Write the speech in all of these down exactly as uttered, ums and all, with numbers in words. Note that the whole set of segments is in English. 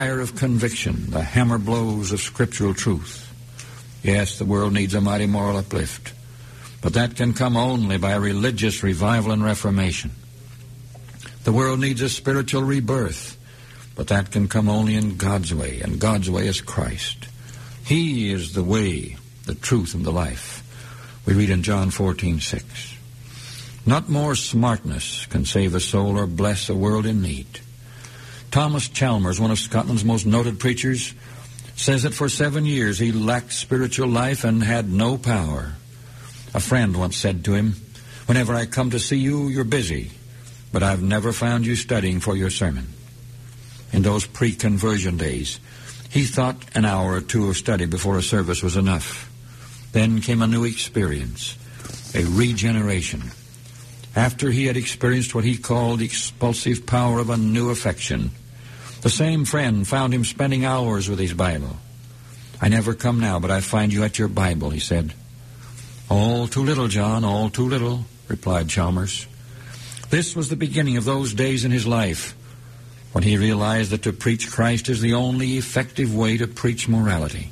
fire of conviction, the hammer blows of scriptural truth. Yes, the world needs a mighty moral uplift, but that can come only by a religious revival and reformation. The world needs a spiritual rebirth, but that can come only in God's way, and God's way is Christ. He is the way, the truth, and the life. We read in John fourteen six. Not more smartness can save a soul or bless a world in need. Thomas Chalmers, one of Scotland's most noted preachers, says that for seven years he lacked spiritual life and had no power. A friend once said to him, "Whenever I come to see you, you're busy, but I've never found you studying for your sermon." In those pre-conversion days, he thought an hour or two of study before a service was enough. Then came a new experience, a regeneration. After he had experienced what he called the expulsive power of a new affection, the same friend found him spending hours with his Bible. "I never come now, but I find you at your Bible," he said. "All too little, John, all too little," replied Chalmers. This was the beginning of those days in his life when he realized that to preach Christ is the only effective way to preach morality.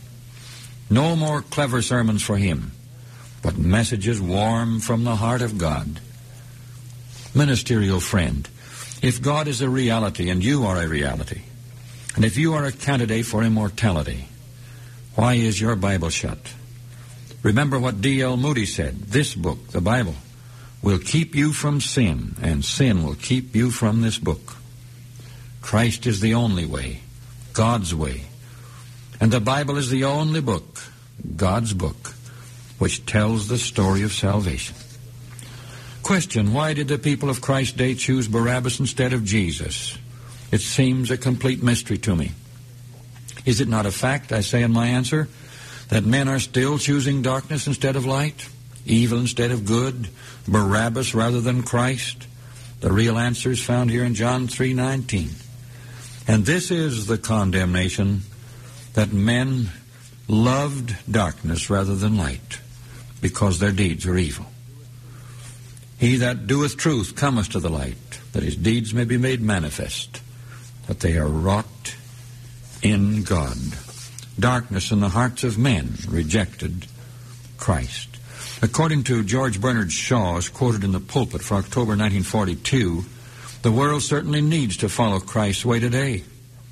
No more clever sermons for him, but messages warm from the heart of God. Ministerial friend, if God is a reality and you are a reality, and if you are a candidate for immortality, why is your Bible shut? Remember what D L Moody said, "This book, the Bible, will keep you from sin, and sin will keep you from this book." Christ is the only way, God's way, and the Bible is the only book, God's book, which tells the story of salvation. Question, why did the people of Christ's day choose Barabbas instead of Jesus? It seems a complete mystery to me. Is it not a fact, I say in my answer, that men are still choosing darkness instead of light, evil instead of good, Barabbas rather than Christ? The real answer is found here in John three nineteen. And this is the condemnation, that men loved darkness rather than light, because their deeds are evil. He that doeth truth cometh to the light, that his deeds may be made manifest, that they are wrought in God. Darkness in the hearts of men rejected Christ. According to George Bernard Shaw, as quoted in the pulpit for October nineteen forty-two, the world certainly needs to follow Christ's way today.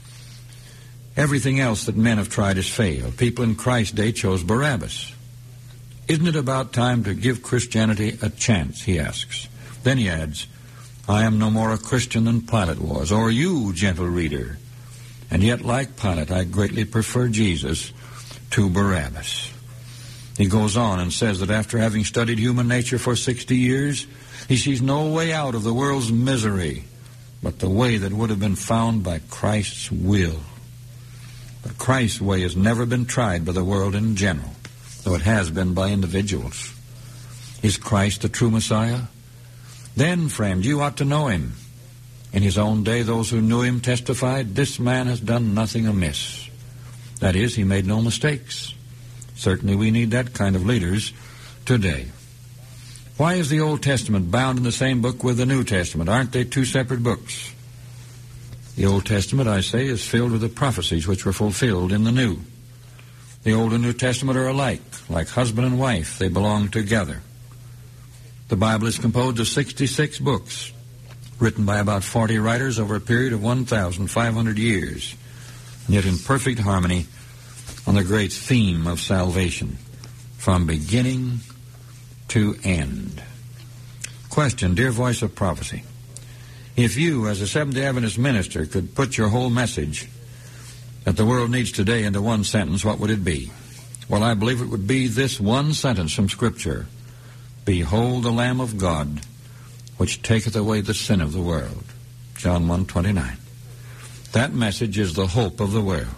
Everything else that men have tried has failed. People in Christ's day chose Barabbas. Isn't it about time to give Christianity a chance, he asks. Then he adds, I am no more a Christian than Pilate was, or you, gentle reader. And yet, like Pilate, I greatly prefer Jesus to Barabbas. He goes on and says that after having studied human nature for sixty years, he sees no way out of the world's misery but the way that would have been found by Christ's will. But Christ's way has never been tried by the world in general, though it has been by individuals. Is Christ the true Messiah? Then, friend, you ought to know him. In his own day, those who knew him testified, this man has done nothing amiss. That is, he made no mistakes. Certainly we need that kind of leaders today. Why is the Old Testament bound in the same book with the New Testament? Aren't they two separate books? The Old Testament, I say, is filled with the prophecies which were fulfilled in the New. The Old and New Testament are alike, like husband and wife. They belong together. The Bible is composed of sixty-six books, written by about forty writers over a period of one thousand five hundred years, and yet in perfect harmony on the great theme of salvation, from beginning to end. Question, dear voice of prophecy, if you, as a Seventh-day Adventist minister, could put your whole message that the world needs today into one sentence, what would it be? Well, I believe it would be this one sentence from Scripture, Behold the Lamb of God, which taketh away the sin of the world. John one twenty-nine. That message is the hope of the world.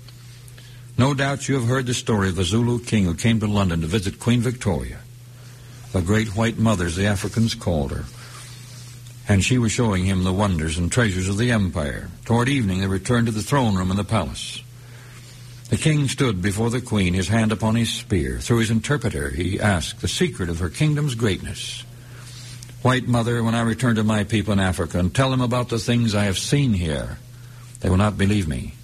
No doubt you have heard the story of the Zulu king who came to London to visit Queen Victoria, the great white mother, as the Africans called her. And she was showing him the wonders and treasures of the empire. Toward evening they returned to the throne room in the palace. The king stood before the queen, his hand upon his spear. Through his interpreter he asked the secret of her kingdom's greatness. White mother, when I return to my people in Africa and tell them about the things I have seen here, they will not believe me.